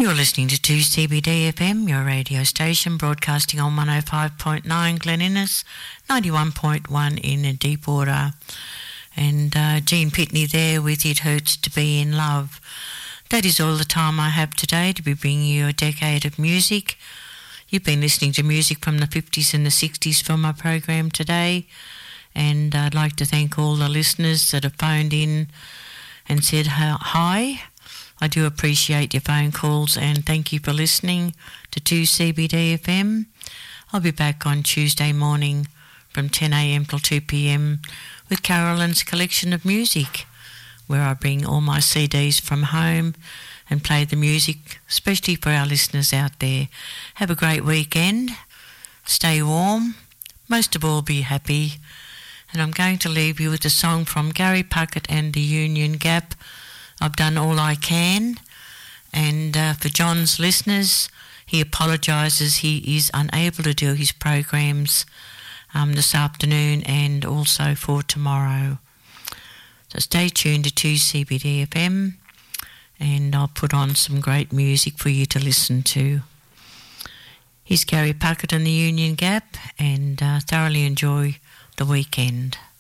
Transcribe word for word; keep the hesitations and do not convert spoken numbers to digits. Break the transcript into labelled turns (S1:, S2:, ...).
S1: You're listening to two C B D F M, your radio station, broadcasting on one oh five point nine Glen Innes, ninety-one point one in Deepwater. And uh, Gene Pitney there with It Hurts to Be in Love. That is all the time I have today to be bringing you a decade of music. You've been listening to music from the fifties and the sixties for my program today. And I'd like to thank all the listeners that have phoned in and said hi. I do appreciate your phone calls and thank you for listening to two C B D F M. I'll be back on Tuesday morning from ten a.m. till two p.m. with Carolyn's Collection of Music, where I bring all my C Ds from home and play the music, especially for our listeners out there. Have a great weekend. Stay warm. Most of all, be happy. And I'm going to leave you with a song from Gary Puckett and the Union Gap. I've done all I can, and uh, for John's listeners, he apologises he is unable to do his programs um, this afternoon and also for tomorrow. So stay tuned to two C B D F M, and I'll put on some great music for you to listen to. Here's Gary Puckett and the Union Gap, and uh, thoroughly enjoy the weekend.